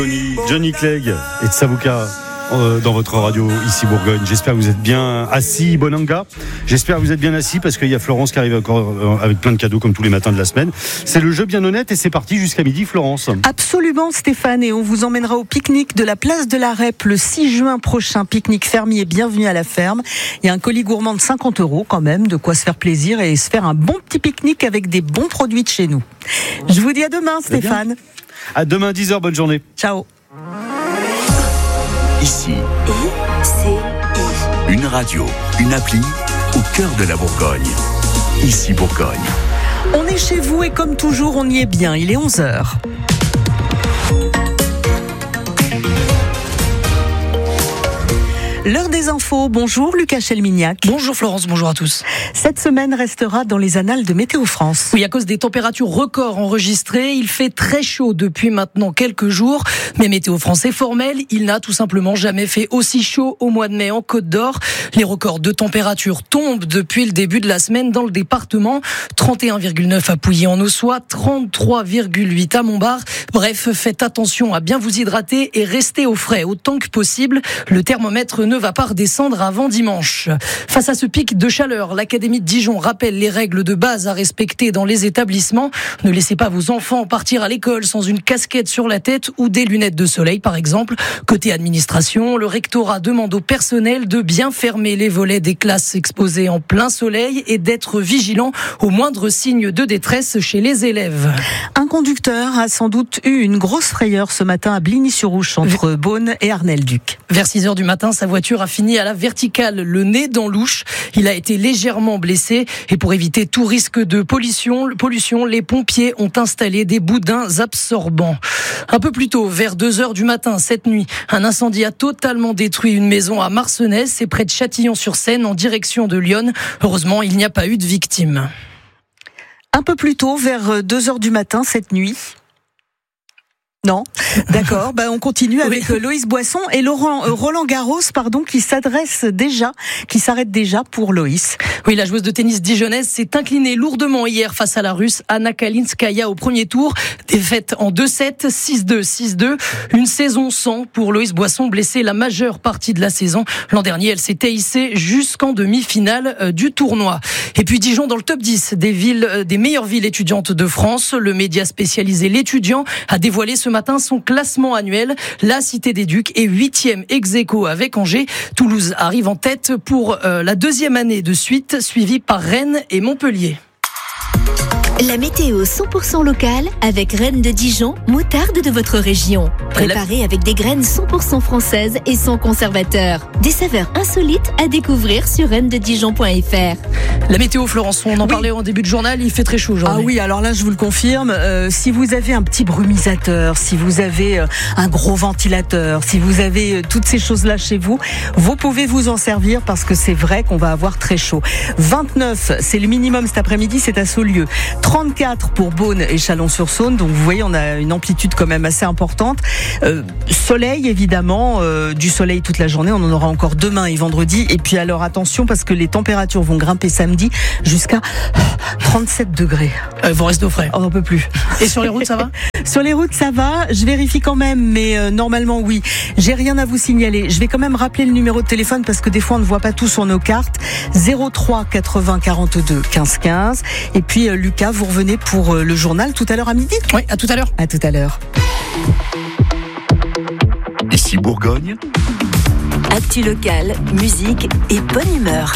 Johnny Clegg et Tsavuka dans votre radio ici Bourgogne. J'espère que vous êtes bien assis, Bonanga. J'espère que vous êtes bien assis parce qu'il y a Florence qui arrive encore avec plein de cadeaux comme tous les matins de la semaine. C'est le jeu bien honnête et c'est parti jusqu'à midi, Florence. Absolument, Stéphane, et on vous emmènera au pique-nique de la place de la Rep le 6 juin prochain. Pique-nique fermier, bienvenue à la ferme. Il y a un colis gourmand de 50 € quand même, de quoi se faire plaisir et se faire un bon petit pique-nique avec des bons produits de chez nous. Je vous dis à demain, Stéphane. À demain 10h, bonne journée. Ciao. Ici, une radio, une appli au cœur de la Bourgogne. Ici Bourgogne. On est chez vous et comme toujours, on y est bien. Il est 11h. L'heure des infos. Bonjour Lucas Chelmignac. Bonjour Florence, bonjour à tous. Cette semaine restera dans les annales de Météo France. Oui, à cause des températures records enregistrées, il fait très chaud depuis maintenant quelques jours. Mais Météo France est formel, il n'a tout simplement jamais fait aussi chaud au mois de mai en Côte d'Or. Les records de température tombent depuis le début de la semaine dans le département. 31,9 à Pouilly-en-Ossois, 33,8 à Montbard. Bref, faites attention à bien vous hydrater et rester au frais autant que possible. Le thermomètre ne va pas redescendre avant dimanche. Face à ce pic de chaleur, l'Académie de Dijon rappelle les règles de base à respecter dans les établissements. Ne laissez pas vos enfants partir à l'école sans une casquette sur la tête ou des lunettes de soleil, par exemple. Côté administration, le rectorat demande au personnel de bien fermer les volets des classes exposées en plein soleil et d'être vigilant aux moindres signes de détresse chez les élèves. Un conducteur a sans doute eu une grosse frayeur ce matin à Bligny-sur-Ouche entre Beaune et Arnel-Duc. Vers 6h du matin, sa voiture a fini à la verticale, le nez dans l'ouche. Il a été légèrement blessé et pour éviter tout risque de pollution, les pompiers ont installé des boudins absorbants. Un peu plus tôt, vers 2h du matin, cette nuit, un incendie a totalement détruit une maison à Marcenais, c'est près de Châtillon-sur-Seine, en direction de Lyon. Heureusement, il n'y a pas eu de victimes. Un peu plus tôt, vers 2h du matin, cette nuit. Non, d'accord. On continue avec Loïs Boisson et Roland Garros, qui s'arrête déjà pour Loïs. Oui, la joueuse de tennis dijonnaise s'est inclinée lourdement hier face à la Russe Anna Kalinskaya au premier tour. Défaite en 2-7, 6-2, 6-2. Une saison sans pour Loïs Boisson, blessée la majeure partie de la saison. L'an dernier, elle s'était hissée jusqu'en demi-finale du tournoi. Et puis Dijon dans le top 10 des meilleures villes étudiantes de France. Le média spécialisé L'Étudiant a dévoilé ce matin son classement annuel. La Cité des Ducs est 8e ex-aequo avec Angers. Toulouse arrive en tête pour la deuxième année de suite, suivie par Rennes et Montpellier. La météo 100% locale avec Rennes de Dijon, moutarde de votre région. Préparée avec des graines 100% françaises et sans conservateur. Des saveurs insolites à découvrir sur rennededijon.fr. La météo, Florence, on en parlait en début de journal, il fait très chaud aujourd'hui. Ah oui, alors là je vous le confirme, si vous avez un petit brumisateur, si vous avez un gros ventilateur, si vous avez toutes ces choses-là chez vous, vous pouvez vous en servir parce que c'est vrai qu'on va avoir très chaud. 29, c'est le minimum cet après-midi, c'est à Saulieu. 34 pour Beaune et Chalon-sur-Saône, donc vous voyez on a une amplitude quand même assez importante. Soleil évidemment, du soleil toute la journée, on en aura encore demain et vendredi. Et puis alors attention parce que les températures vont grimper samedi jusqu'à 37 degrés. Vous restez au frais. On n'en peut plus. Et sur les routes ça va ? Sur les routes ça va, je vérifie quand même, mais normalement oui. J'ai rien à vous signaler. Je vais quand même rappeler le numéro de téléphone parce que des fois on ne voit pas tout sur nos cartes. 03 80 42 15 15. Et puis Lucas, vous revenez pour le journal tout à l'heure à midi ? Oui, à tout à l'heure. À tout à l'heure. Ici Bourgogne. Actu locale, musique et bonne humeur.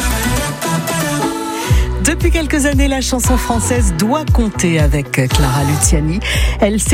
Depuis quelques années, la chanson française doit compter avec Clara Luciani. Elle